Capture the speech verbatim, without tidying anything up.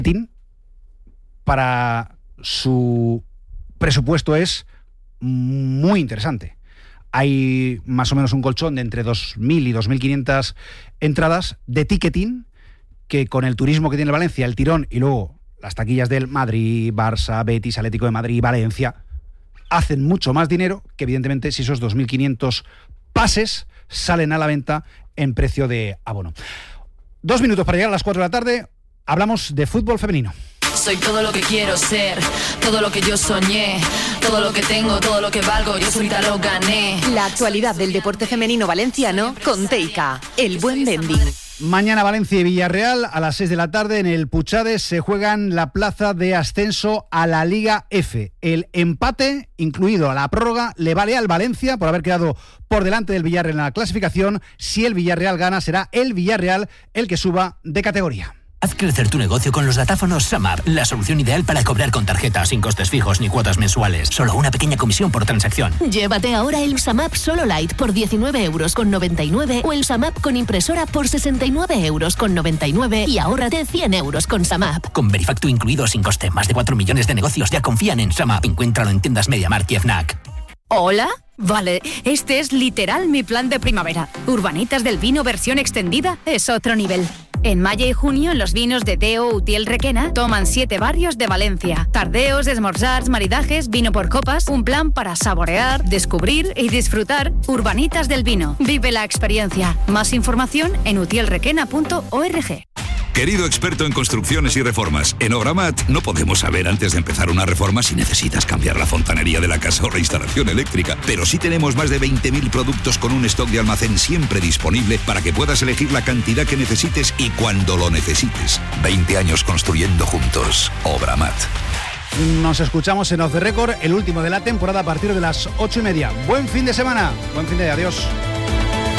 para su presupuesto es muy interesante. Hay más o menos un colchón de entre dos mil y dos mil quinientas entradas de ticketing que, con el turismo que tiene el Valencia, el tirón y luego las taquillas del Madrid, Barça, Betis, Atlético de Madrid, Valencia, hacen mucho más dinero que, evidentemente, si esos dos mil quinientos pases salen a la venta en precio de abono. Dos minutos para llegar a las cuatro de la tarde. Hablamos de fútbol femenino. Soy todo lo que quiero ser, todo lo que yo soñé, todo lo que tengo, todo lo que valgo, yo solita lo gané. La actualidad del deporte femenino valenciano con Teica, el buen vending. Mañana Valencia y Villarreal a las seis de la tarde en el Puchades se juegan la plaza de ascenso a la Liga F. El empate, incluido a la prórroga, le vale al Valencia por haber quedado por delante del Villarreal en la clasificación. Si el Villarreal gana, será el Villarreal el que suba de categoría. Haz crecer tu negocio con los datáfonos SumUp, la solución ideal para cobrar con tarjeta sin costes fijos ni cuotas mensuales. Solo una pequeña comisión por transacción. Llévate ahora el SumUp Solo Lite por diecinueve euros con noventa y nueve o el SumUp con impresora por sesenta y nueve euros con noventa y nueve y ahórrate cien euros con SumUp. Con Verifactu incluido sin coste, más de cuatro millones de negocios ya confían en SumUp. Encuéntralo en tiendas MediaMarkt y Fnac. ¿Hola? Vale, este es literal mi plan de primavera. Urbanitas del Vino versión extendida es otro nivel. En mayo y junio, los vinos de Deo Utiel Requena toman siete barrios de Valencia. Tardeos, esmorzars, maridajes, vino por copas, un plan para saborear, descubrir y disfrutar. Urbanitas del Vino. Vive la experiencia. Más información en utiel requena punto org. Querido experto en construcciones y reformas, en Obramat no podemos saber antes de empezar una reforma si necesitas cambiar la fontanería de la casa o la instalación eléctrica, pero sí tenemos más de veinte mil productos con un stock de almacén siempre disponible para que puedas elegir la cantidad que necesites y cuando lo necesites. veinte años construyendo juntos. Obramat. Nos escuchamos en Off the Record, el último de la temporada, a partir de las ocho y media. Buen fin de semana. Buen fin de adiós.